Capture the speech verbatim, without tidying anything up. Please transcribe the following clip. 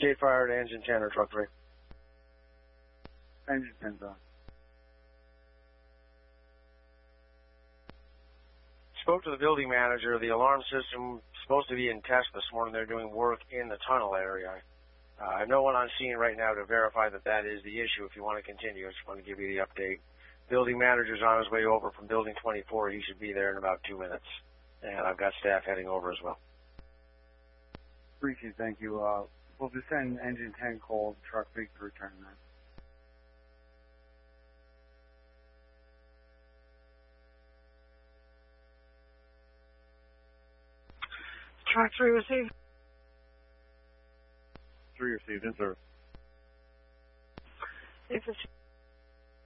J Fire to engine ten or truck three. Engine ten's on. Spoke to the building manager. The alarm system is supposed to be in test this morning. They're doing work in the tunnel area. Uh, I have no one on scene right now to verify that that is the issue. If you want to continue, I just want to give you the update. Building manager's on his way over from building twenty-four. He should be there in about two minutes. And I've got staff heading over as well. Appreciate it, thank you. Uh, we'll just send engine ten calls, truck three to return that. Truck three received. Three received, in service. If it's